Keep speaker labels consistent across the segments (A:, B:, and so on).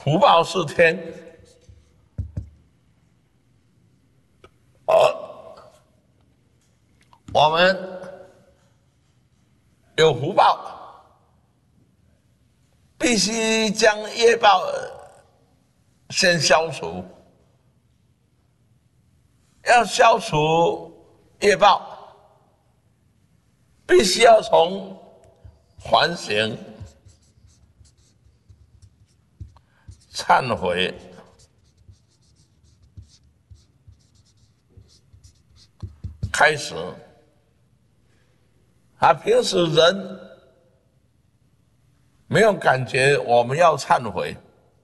A: 福报是天，我们有福报，必须将业报先消除。要消除业报，必须要从反省、忏悔、开始。平时人没有感觉我们要忏悔，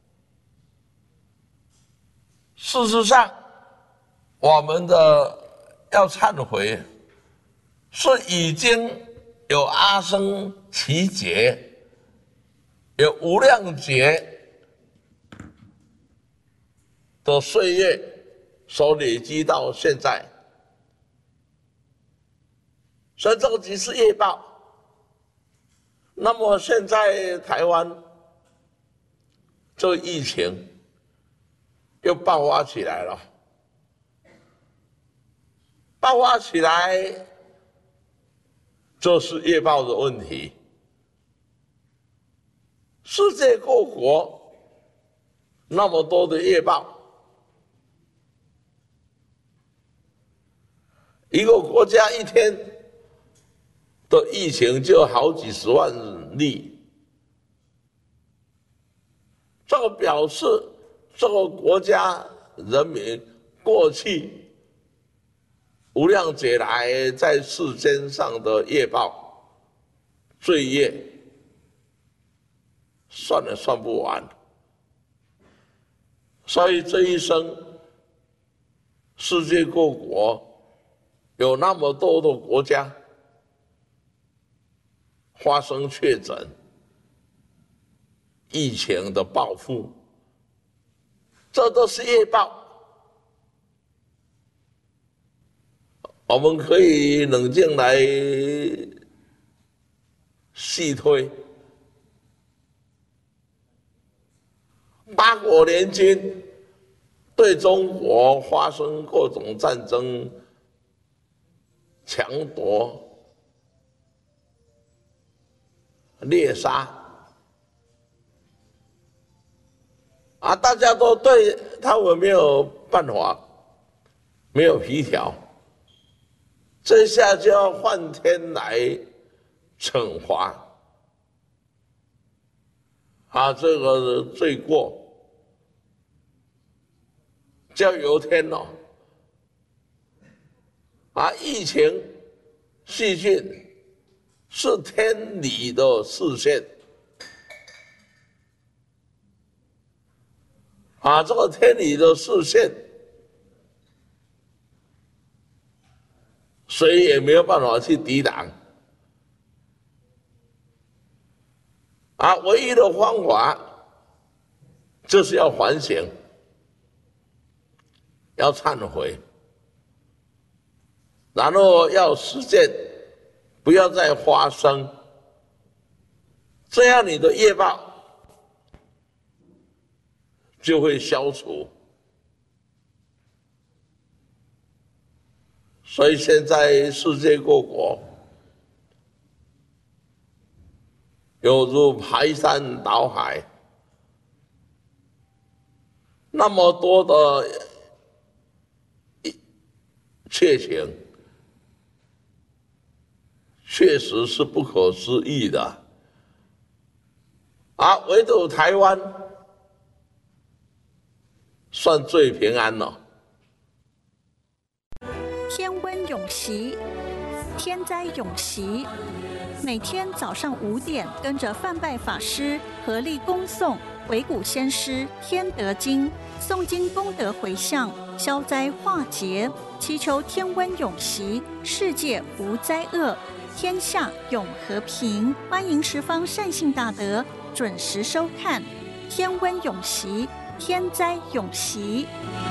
A: 事实上，我们的要忏悔，是已经有阿僧祇劫，有无量劫的岁月所累积到现在，所以这个即是业报。那么现在台湾这个疫情又爆发起来了，爆发起来就是业报的问题。世界各国那么多的业报，一个国家一天的疫情就好几十万例，这个表示这个国家人民过去无量劫来在世间上的业报罪业，算也算不完。所以这一生，世界各国有那么多的国家发生确诊疫情的报复，这都是业报。我们可以冷静来细推，八国联军对中国发生各种战争、抢夺、猎杀，大家都对他们没有办法，没有皮条，这下就要换天来惩罚这个罪过就要由天了。疫情、细菌是天理的示现这个天理的示现，谁也没有办法去抵挡唯一的方法就是要反省，要忏悔，然后要实践，不要再发生，这样你的业报就会消除。所以现在世界各国有如排山倒海，那么多的确情，确实是不可思议的唯独台湾算最平安了。
B: 天温永息，天灾永息。每天早上5点，跟着范拜法师合力恭诵维古先师天德经，诵经功德回向，消灾化劫，祈求天温永息，世界无灾厄，天下永和平。欢迎十方善信大德准时收看天温永息，天灾永息。